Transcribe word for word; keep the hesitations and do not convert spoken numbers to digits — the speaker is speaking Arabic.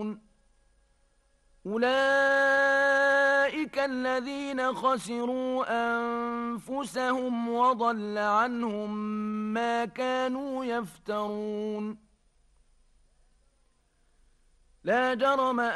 أولئك الذين خسروا أنفسهم وضل عنهم ما كانوا يفترون لا جرم